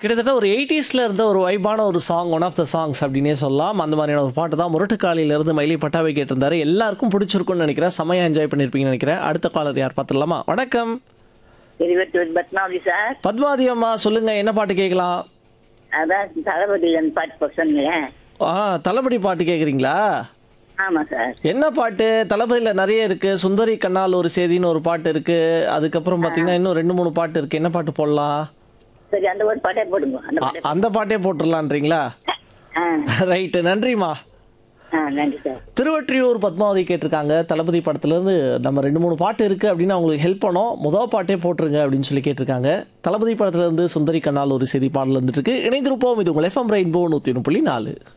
கிட்டத்தட்ட ஒரு 80ஸ்ல இருந்த ஒரு வைபான ஒரு song, one of the songs அப்படின்னே சொல்லலாம். அந்த மாதிரியான ஒரு பாட்டு தான் முரட்டுக்காலியிலிருந்து மயிலை பட்டாவை கேட்டிருந்தாரு. எல்லாருக்கும் பிடிச்சிருக்கும்னு நினைக்கிறேன். செமையா என்ஜாய் பண்ணியிருப்பீங்கன்னு நினைக்கிறேன். அடுத்த காலர் யார் பார்த்துடலாமா? வணக்கம். பத்மாவதி சார். பத்மாவதி அம்மா சொல்லுங்க, என்ன பாட்டு கேட்கலாம்? அதான் தளபதி பாட்டு சொன்னீங்களேன். தளபதி பாட்டு கேட்குறீங்களா? ஆமா சார். என்ன பாட்டு? தளபதியில் நிறைய இருக்கு. சுந்தரி கண்ணால் ஒரு செய்தின்னு ஒரு பாட்டு இருக்கு. அதுக்கப்புறம் பார்த்தீங்கன்னா இன்னும் 2 3 பாட்டு இருக்கு. என்ன பாட்டு போடலாம்? சரி, அந்த ஒரு பாட்டே போடுங்க. அந்த பாட்டே போட்டுடலான்றீங்களா? ரைட்டு, நன்றிம்மா. நன்றி சார். திருவொற்றியூர் பத்மாவதி கேட்டிருக்காங்க. தளபதி படத்துலேருந்து நம்ம 2 3 பாட்டு இருக்குது அப்படின்னு அவங்களுக்கு ஹெல்ப் பண்ணோம். முதல் பாட்டே போட்டுருங்க அப்படின்னு சொல்லி கேட்டிருக்காங்க. தளபதி படத்துலேருந்து சுந்தரி கண்ணால் ஒரு செய்தி பாடல் வந்துட்டு இருக்கு. இணைந்திருப்போம். இது உங்கள் FM ரெயின்போ 103.4.